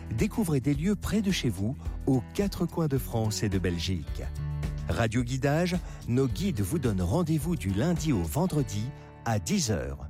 découvrez des lieux près de chez vous, aux quatre coins de France et de Belgique. Radio Guidage, nos guides vous donnent rendez-vous du lundi au vendredi à 10h.